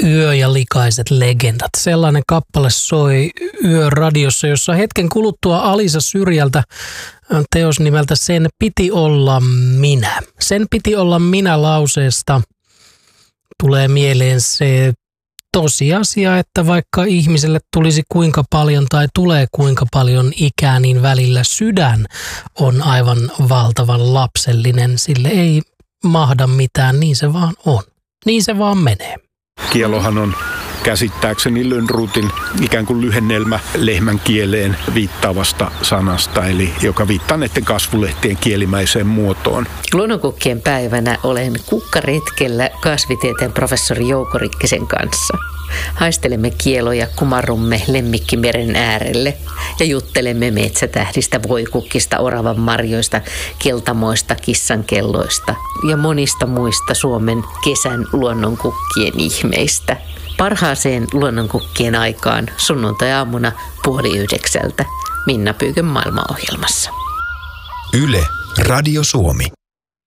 Yö ja likaiset legendat. Sellainen kappale soi Yöradiossa, jossa hetken kuluttua Alisa Syrjältä teos nimeltä Sen piti olla minä. Sen piti olla minä lauseesta tulee mieleen se tosiasia, että vaikka ihmiselle tulisi kuinka paljon tai tulee kuinka paljon ikää, niin välillä sydän on aivan valtavan lapsellinen. Sille ei mahda mitään, niin se vaan on. Niin se vaan menee. Kielohan on käsittääkseni Lönnrotin ikään kuin lyhennelmä lehmän kieleen viittaavasta sanasta, eli joka viittaa näiden kasvulehtien kielimäiseen muotoon. Luonnonkukkien päivänä olen kukkaretkellä kasvitieteen professori Jouko Rikkisen kanssa. Haistelemme kieloja, kumarrumme lemmikkimeren äärelle ja juttelemme metsätähdistä, voikukkista, oravan marjoista, keltamoista, kissankelloista ja monista muista Suomen kesän luonnonkukkien ihmeistä. Parhaaseen luonnonkukkien aikaan sunnuntai-aamuna 8:30 Minna Pyykön maailmaohjelmassa. Yle, Radio Suomi.